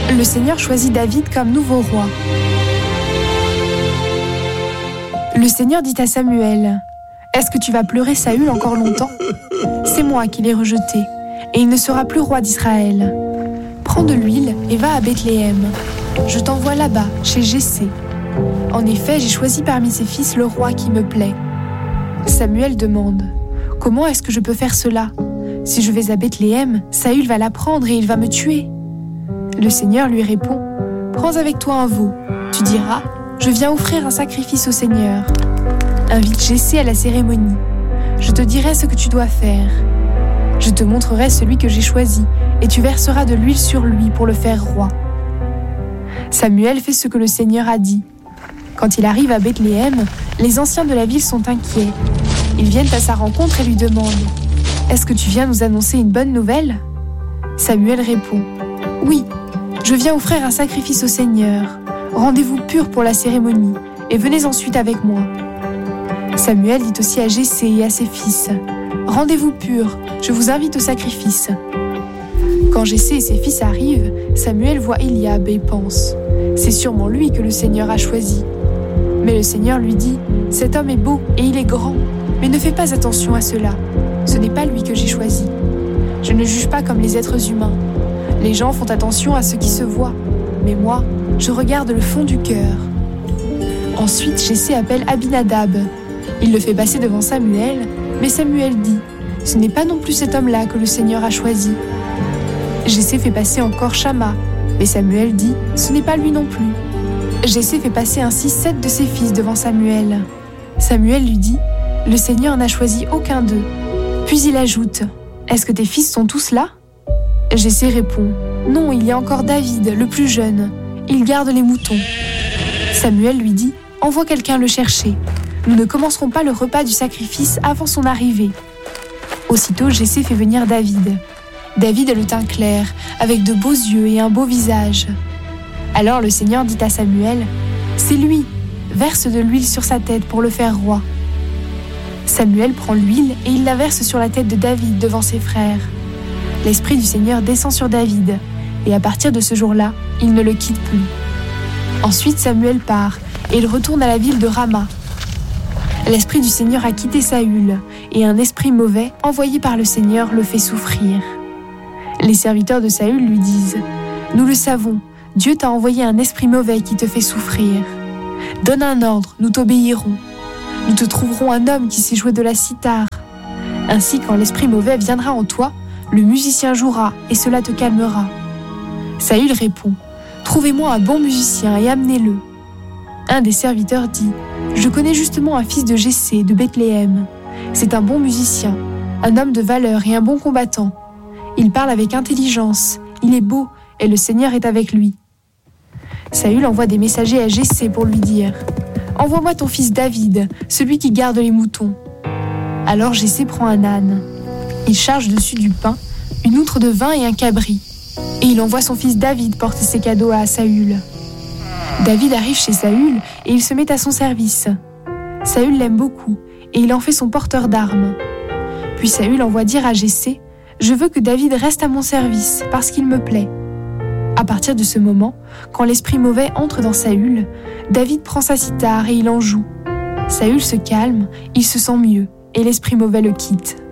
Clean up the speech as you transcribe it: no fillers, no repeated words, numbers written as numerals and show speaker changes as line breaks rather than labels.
Le Seigneur choisit David comme nouveau roi. Le Seigneur dit à Samuel, « Est-ce que tu vas pleurer Saül encore longtemps ? C'est moi qui l'ai rejeté, et il ne sera plus roi d'Israël. Prends de l'huile et va à Bethléem. Je t'envoie là-bas, chez Jessé. En effet, j'ai choisi parmi ses fils le roi qui me plaît. » Samuel demande, « Comment est-ce que je peux faire cela ? Si je vais à Bethléem, Saül va l'apprendre et il va me tuer. » Le Seigneur lui répond, « Prends avec toi un veau. Tu diras, « Je viens offrir un sacrifice au Seigneur. » Invite Jessé à la cérémonie. Je te dirai ce que tu dois faire. Je te montrerai celui que j'ai choisi, et tu verseras de l'huile sur lui pour le faire roi. Samuel fait ce que le Seigneur a dit. Quand il arrive à Bethléem, les anciens de la ville sont inquiets. Ils viennent à sa rencontre et lui demandent, « Est-ce que tu viens nous annoncer une bonne nouvelle ?» Samuel répond, « Oui, je viens offrir un sacrifice au Seigneur. Rendez-vous purs pour la cérémonie, et venez ensuite avec moi. » Samuel dit aussi à Jessé et à ses fils, « Rendez-vous purs, je vous invite au sacrifice. » Quand Jessé et ses fils arrivent, Samuel voit Eliab et pense, « C'est sûrement lui que le Seigneur a choisi. » Mais le Seigneur lui dit, « Cet homme est beau et il est grand, mais ne fais pas attention à cela. Ce n'est pas lui que j'ai choisi. Je ne juge pas comme les êtres humains. Les gens font attention à ce qui se voit, mais moi, je regarde le fond du cœur. » Ensuite, Jessé appelle Abinadab. Il le fait passer devant Samuel, mais Samuel dit, « Ce n'est pas non plus cet homme-là que le Seigneur a choisi. » Jessé fait passer encore Shama, mais Samuel dit, « Ce n'est pas lui non plus. » Jessé fait passer ainsi 7 de ses fils devant Samuel. Samuel lui dit, « Le Seigneur n'a choisi aucun d'eux. » Puis il ajoute, « Est-ce que tes fils sont tous là ?» Jessé répond, « Non, il y a encore David, le plus jeune. Il garde les moutons. » Samuel lui dit, « Envoie quelqu'un le chercher. Nous ne commencerons pas le repas du sacrifice avant son arrivée. » Aussitôt, Jessé fait venir David. David a le teint clair, avec de beaux yeux et un beau visage. Alors le Seigneur dit à Samuel, « C'est lui, verse de l'huile sur sa tête pour le faire roi. » Samuel prend l'huile et il la verse sur la tête de David devant ses frères. L'Esprit du Seigneur descend sur David, et à partir de ce jour-là, il ne le quitte plus. Ensuite Samuel part, et il retourne à la ville de Rama. L'Esprit du Seigneur a quitté Saül, et un esprit mauvais, envoyé par le Seigneur, le fait souffrir. Les serviteurs de Saül lui disent, « Nous le savons, Dieu t'a envoyé un esprit mauvais qui te fait souffrir. Donne un ordre, nous t'obéirons. Nous te trouverons un homme qui sait jouer de la cithare. Ainsi, quand l'esprit mauvais viendra en toi, le musicien jouera, et cela te calmera. » Saül répond, « Trouvez-moi un bon musicien et amenez-le. » Un des serviteurs dit, « Je connais justement un fils de Jessé, de Bethléem. C'est un bon musicien, un homme de valeur et un bon combattant. Il parle avec intelligence, il est beau, et le Seigneur est avec lui. » Saül envoie des messagers à Jessé pour lui dire, « Envoie-moi ton fils David, celui qui garde les moutons. » Alors Jessé prend un âne. Il charge dessus du pain, une outre de vin et un cabri. Et il envoie son fils David porter ses cadeaux à Saül. David arrive chez Saül et il se met à son service. Saül l'aime beaucoup et il en fait son porteur d'armes. Puis Saül envoie dire à Jessé, « Je veux que David reste à mon service parce qu'il me plaît. » À partir de ce moment, quand l'esprit mauvais entre dans Saül, David prend sa cithare et il en joue. Saül se calme, il se sent mieux et l'esprit mauvais le quitte.